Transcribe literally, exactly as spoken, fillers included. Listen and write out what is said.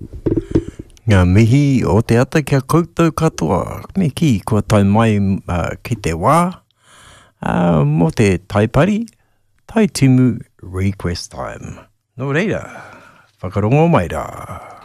Ngā mihi o te ata kia koutou katoa, me ki kua tai mai uh, ki te wā, uh, mo te taipari, tai tumu request time. Nō reira, whakarongo mai rā.